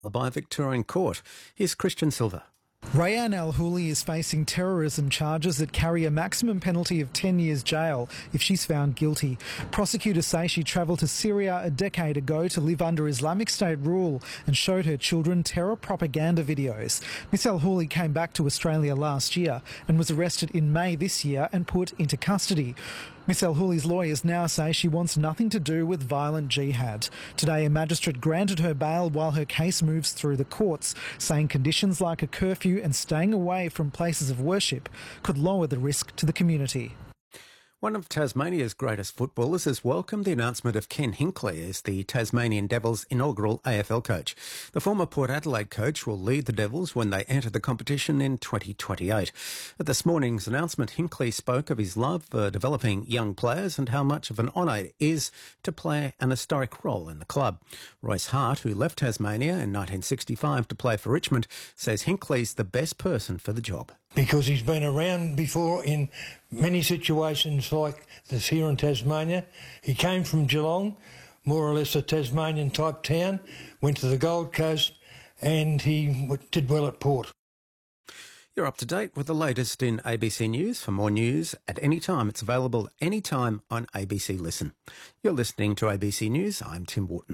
by a Victorian court. Here's Christian Silver. Rayan Al-Houli is facing terrorism charges that carry a maximum penalty of 10 years jail if she's found guilty. Prosecutors say she travelled to Syria a decade ago to live under Islamic State rule and showed her children terror propaganda videos. Miss Al-Houli came back to Australia last year and was arrested in May this year and put into custody. Miss Al-Houli's lawyers now say she wants nothing to do with violent jihad. Today, a magistrate granted her bail while her case moves through the courts, saying conditions like a curfew and staying away from places of worship could lower the risk to the community. One of Tasmania's greatest footballers has welcomed the announcement of Ken Hinkley as the Tasmanian Devils' inaugural AFL coach. The former Port Adelaide coach will lead the Devils when they enter the competition in 2028. At this morning's announcement, Hinkley spoke of his love for developing young players and how much of an honour it is to play an historic role in the club. Royce Hart, who left Tasmania in 1965 to play for Richmond, says Hinkley's the best person for the job. Because he's been around before in many situations like this here in Tasmania. He came from Geelong, more or less a Tasmanian type town, went to the Gold Coast, and he did well at Port. You're up to date with the latest in ABC News. For more news at any time, it's available anytime on ABC Listen. You're listening to ABC News. I'm Tim Wharton.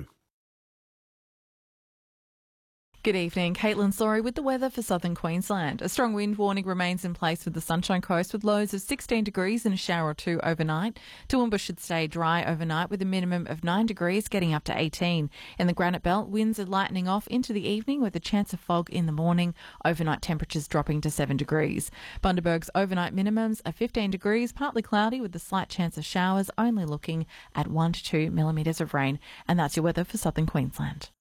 Good evening. Caitlin Sorry with the weather for southern Queensland. A strong wind warning remains in place for the Sunshine Coast with lows of 16 degrees and a shower or two overnight. Toowoomba should stay dry overnight with a minimum of 9 degrees getting up to 18. In the Granite Belt, winds are lightening off into the evening with a chance of fog in the morning. Overnight temperatures dropping to 7 degrees. Bundaberg's overnight minimums are 15 degrees, partly cloudy with a slight chance of showers, only looking at 1 to 2 millimetres of rain. And that's your weather for southern Queensland.